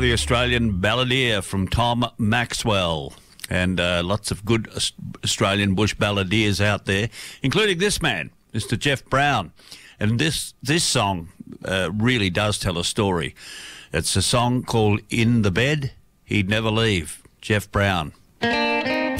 the Australian balladeer from Tom Maxwell. And lots of good Australian bush balladeers out there, including this man, Mr. Jeff Brown. And this song really does tell a story. It's a song called In the Bed, He'd Never Leave, Jeff Brown.